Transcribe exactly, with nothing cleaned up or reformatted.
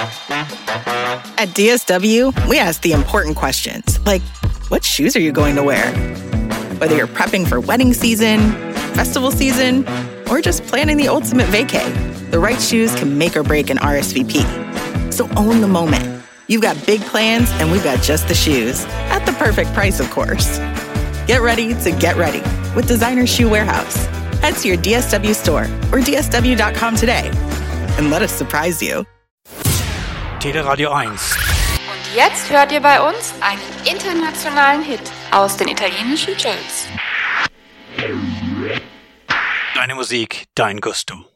At D S W, we ask the important questions, like, what shoes are you going to wear? Whether you're prepping for wedding season, festival season, or just planning the ultimate vacay, the right shoes can make or break an R S V P. So own the moment. You've got big plans, and we've got just the shoes. At the perfect price, of course. Get ready to get ready with Designer Shoe Warehouse. Head to your D S W store or D S W dot com today and let us surprise you. Teleradio eins. Und jetzt hört ihr bei uns einen internationalen Hit aus den italienischen Charts. Deine Musik, dein Gusto.